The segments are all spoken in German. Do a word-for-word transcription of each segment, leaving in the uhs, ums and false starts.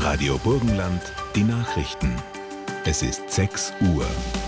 Radio Burgenland, die Nachrichten. Es ist sechs Uhr.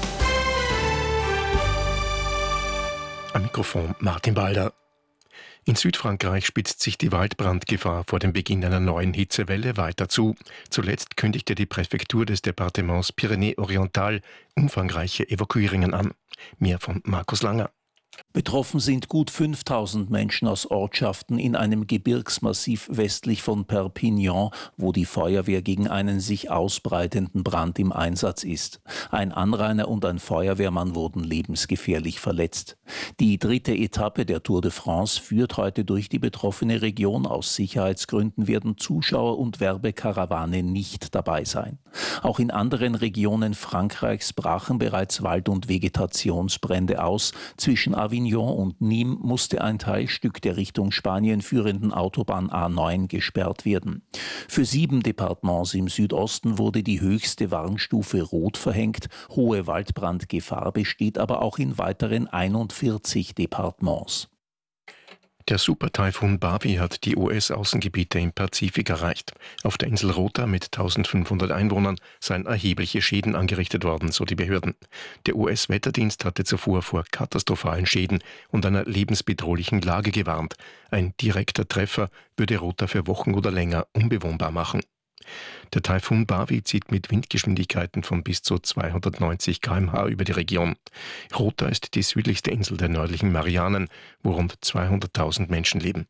Am Mikrofon Martin Balder. In Südfrankreich spitzt sich die Waldbrandgefahr vor dem Beginn einer neuen Hitzewelle weiter zu. Zuletzt kündigte die Präfektur des Departements Pyrénées-Oriental umfangreiche Evakuierungen an. Mehr von Markus Langer. Betroffen sind gut fünftausend Menschen aus Ortschaften in einem Gebirgsmassiv westlich von Perpignan, wo die Feuerwehr gegen einen sich ausbreitenden Brand im Einsatz ist. Ein Anrainer und ein Feuerwehrmann wurden lebensgefährlich verletzt. Die dritte Etappe der Tour de France führt heute durch die betroffene Region. Aus Sicherheitsgründen werden Zuschauer und Werbekarawane nicht dabei sein. Auch in anderen Regionen Frankreichs brachen bereits Wald- und Vegetationsbrände aus. Zwischen Avignon und Nîmes musste ein Teilstück der Richtung Spanien führenden Autobahn A neun gesperrt werden. Für sieben Departements im Südosten wurde die höchste Warnstufe Rot verhängt. Hohe Waldbrandgefahr besteht aber auch in weiteren einundvierzig Departements. Der Super-Taifun Bavi hat die U S-Außengebiete im Pazifik erreicht. Auf der Insel Rota mit eintausendfünfhundert Einwohnern seien erhebliche Schäden angerichtet worden, so die Behörden. Der U S-Wetterdienst hatte zuvor vor katastrophalen Schäden und einer lebensbedrohlichen Lage gewarnt. Ein direkter Treffer würde Rota für Wochen oder länger unbewohnbar machen. Der Taifun Bavi zieht mit Windgeschwindigkeiten von bis zu zweihundertneunzig Kilometer pro Stunde über die Region. Rota ist die südlichste Insel der nördlichen Marianen, wo rund zweihunderttausend Menschen leben.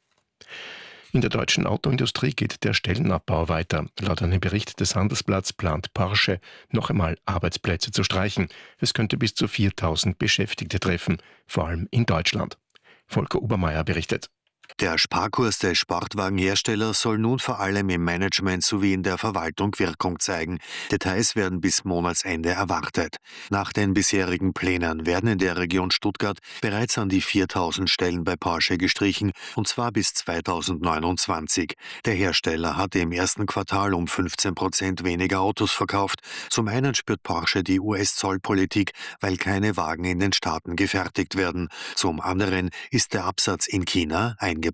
In der deutschen Autoindustrie geht der Stellenabbau weiter. Laut einem Bericht des Handelsblatts plant Porsche, noch einmal Arbeitsplätze zu streichen. Es könnte bis zu viertausend Beschäftigte treffen, vor allem in Deutschland. Volker Obermeier berichtet. Der Sparkurs des Sportwagenherstellers soll nun vor allem im Management sowie in der Verwaltung Wirkung zeigen. Details werden bis Monatsende erwartet. Nach den bisherigen Plänen werden in der Region Stuttgart bereits an die viertausend Stellen bei Porsche gestrichen, und zwar bis zweitausendneunundzwanzig. Der Hersteller hatte im ersten Quartal um fünfzehn Prozent weniger Autos verkauft. Zum einen spürt Porsche die U S-Zollpolitik, weil keine Wagen in den Staaten gefertigt werden. Zum anderen ist der Absatz in China eingebrochen.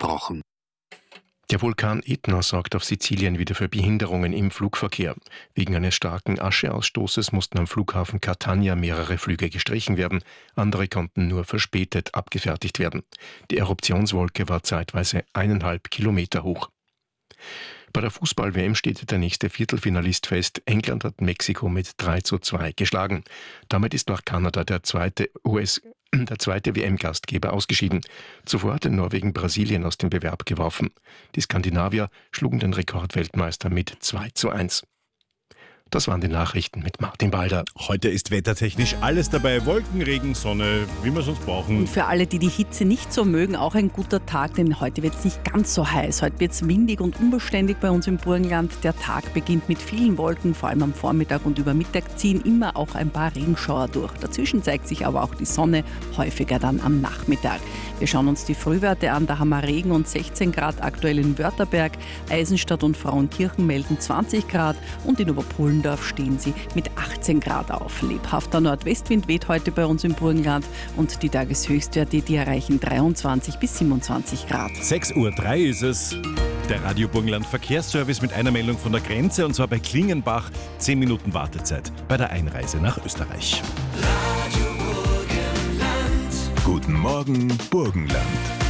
Der Vulkan Ätna sorgt auf Sizilien wieder für Behinderungen im Flugverkehr. Wegen eines starken Ascheausstoßes mussten am Flughafen Catania mehrere Flüge gestrichen werden. Andere konnten nur verspätet abgefertigt werden. Die Eruptionswolke war zeitweise eineinhalb Kilometer hoch. Bei der Fußball-W M steht der nächste Viertelfinalist fest. England hat Mexiko mit drei zu zwei geschlagen. Damit ist nach Kanada der zweite U S der zweite W M-Gastgeber ausgeschieden. Zuvor hatte Norwegen Brasilien aus dem Bewerb geworfen. Die Skandinavier schlugen den Rekordweltmeister mit zwei zu eins. Das waren die Nachrichten mit Martin Balder. Heute ist wettertechnisch alles dabei. Wolken, Regen, Sonne, wie wir es uns brauchen. Und für alle, die die Hitze nicht so mögen, auch ein guter Tag, denn heute wird es nicht ganz so heiß. Heute wird es windig und unbeständig bei uns im Burgenland. Der Tag beginnt mit vielen Wolken, vor allem am Vormittag und über Mittag ziehen immer auch ein paar Regenschauer durch. Dazwischen zeigt sich aber auch die Sonne, häufiger dann am Nachmittag. Wir schauen uns die Frühwerte an. Da haben wir Regen und sechzehn Grad aktuell in Wörtherberg. Eisenstadt und Frauenkirchen melden zwanzig Grad und in Oberpolen stehen sie mit achtzehn Grad auf. Lebhafter Nordwestwind weht heute bei uns im Burgenland und die Tageshöchstwerte, die erreichen dreiundzwanzig bis siebenundzwanzig Grad. sechs Uhr drei ist es. Der Radio Burgenland Verkehrsservice mit einer Meldung von der Grenze, und zwar bei Klingenbach. zehn Minuten Wartezeit bei der Einreise nach Österreich. Radio Burgenland. Guten Morgen, Burgenland.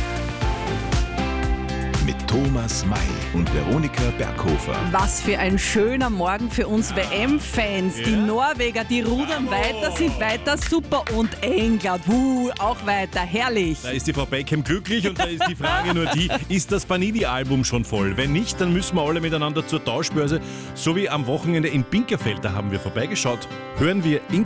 Mit Thomas May und Veronika Berghofer. Was für ein schöner Morgen für uns W M-Fans. Die Norweger, die rudern weiter, sind weiter super, und England, uh, auch weiter, herrlich. Da ist die Frau Beckham glücklich, und da ist die Frage nur die, ist das Panini-Album schon voll? Wenn nicht, dann müssen wir alle miteinander zur Tauschbörse, so wie am Wochenende in Binkerfeld, da haben wir vorbeigeschaut, hören wir in